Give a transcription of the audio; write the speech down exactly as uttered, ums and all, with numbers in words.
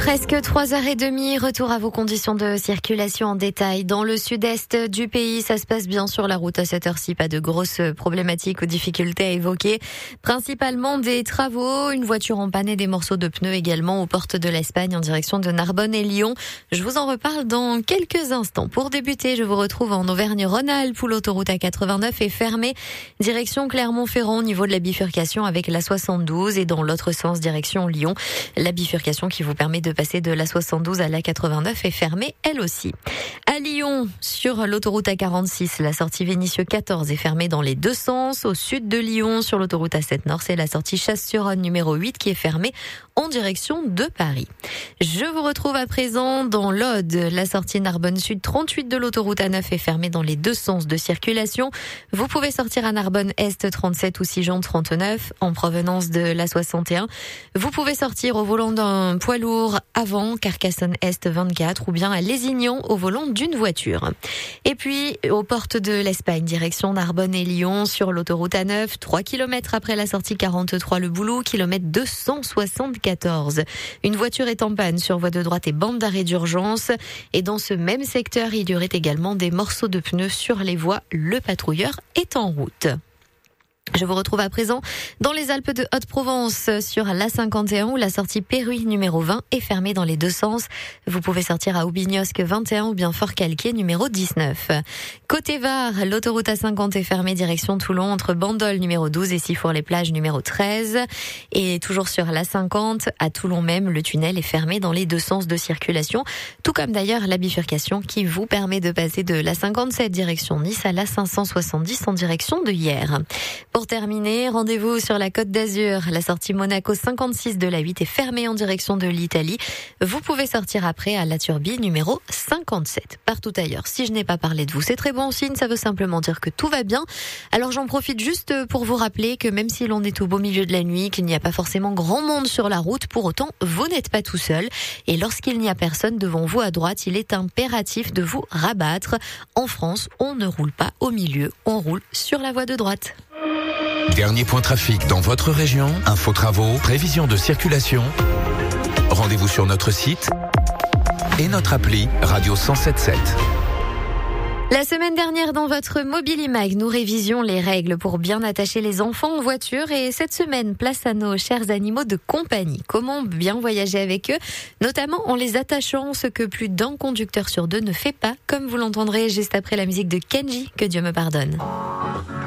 Presque trois heures trente, retour à vos conditions de circulation en détail. Dans le sud-est du pays, ça se passe bien sur la route à cette heure-ci. Pas de grosses problématiques ou difficultés à évoquer. Principalement des travaux, une voiture en panne et des morceaux de pneus également aux portes de l'Espagne en direction de Narbonne et Lyon. Je vous en reparle dans quelques instants. Pour débuter, je vous retrouve en Auvergne-Rhône-Alpes où l'autoroute A quatre-vingt-neuf est fermée. Direction Clermont-Ferrand au niveau de la bifurcation avec la soixante-douze et dans l'autre sens direction Lyon. La bifurcation qui vous permet de passer de la soixante-douze à la quatre-vingt-neuf est fermée elle aussi. À Lyon, sur l'autoroute A quarante-six, la sortie Vénissieux quatorze est fermée dans les deux sens. Au sud de Lyon, sur l'autoroute A sept Nord, c'est la sortie Chasse-sur-Rhône numéro huit qui est fermée en direction de Paris. Je vous retrouve à présent dans l'Aude. La sortie Narbonne Sud trente-huit de l'autoroute A neuf est fermée dans les deux sens de circulation. Vous pouvez sortir à Narbonne Est trente-sept ou Sigean trente-neuf en provenance de la soixante et un. Vous pouvez sortir au volant d'un poids lourd avant Carcassonne Est vingt-quatre ou bien à Lézignan au volant d'une voiture. Et puis aux portes de l'Espagne, direction Narbonne et Lyon sur l'autoroute A neuf, trois kilomètres après la sortie quarante-trois Le Boulou, kilomètre deux cent soixante-quatorze. Une voiture est en panne sur voie de droite et bande d'arrêt d'urgence. Et dans ce même secteur, il y aurait également des morceaux de pneus sur les voies. Le patrouilleur est en route. Je vous retrouve à présent dans les Alpes de Haute-Provence sur l'A cinquante et un où la sortie Péruy numéro vingt est fermée dans les deux sens. Vous pouvez sortir à Aubignosc vingt et un ou bien Fort-Calquier numéro dix-neuf. Côté Var, l'autoroute A cinquante est fermée direction Toulon entre Bandol numéro douze et Sifour-les-Plages numéro treize. Et toujours sur l'A cinquante, à Toulon même, le tunnel est fermé dans les deux sens de circulation. Tout comme d'ailleurs la bifurcation qui vous permet de passer de l'A cinquante-sept direction Nice à l'A cinq cent soixante-dix en direction de Hyères. Pour terminer, rendez-vous sur la Côte d'Azur. La sortie Monaco cinquante-six de l'A huit est fermée en direction de l'Italie. Vous pouvez sortir après à La Turbie numéro cinquante-sept. Partout ailleurs, si je n'ai pas parlé de vous, c'est très bon signe. Ça veut simplement dire que tout va bien. Alors j'en profite juste pour vous rappeler que même si l'on est au beau milieu de la nuit, qu'il n'y a pas forcément grand monde sur la route, pour autant, vous n'êtes pas tout seul. Et lorsqu'il n'y a personne devant vous à droite, il est impératif de vous rabattre. En France, on ne roule pas au milieu, on roule sur la voie de droite. Dernier point trafic dans votre région, info travaux, prévision de circulation. Rendez-vous sur notre site et notre appli Radio cent sept sept. La semaine dernière, dans votre Mobilimag, nous révisions les règles pour bien attacher les enfants en voiture. Et cette semaine, place à nos chers animaux de compagnie. Comment bien voyager avec eux, notamment en les attachant, ce que plus d'un conducteur sur deux ne fait pas, comme vous l'entendrez juste après la musique de Kenji, que Dieu me pardonne.